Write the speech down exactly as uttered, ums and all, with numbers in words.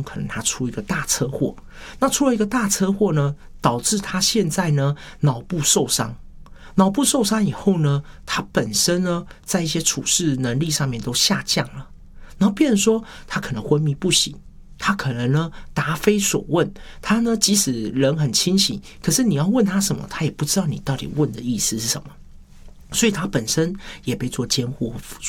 可能他出一个大车祸，那出了一个大车祸呢，导致他现在呢脑部受伤。脑部受伤以后呢，他本身呢在一些处事能力上面都下降了，然后变成说他可能昏迷不醒，他可能呢答非所问，他呢即使人很清醒，可是你要问他什么，他也不知道你到底问的意思是什么，所以他本身也被做监护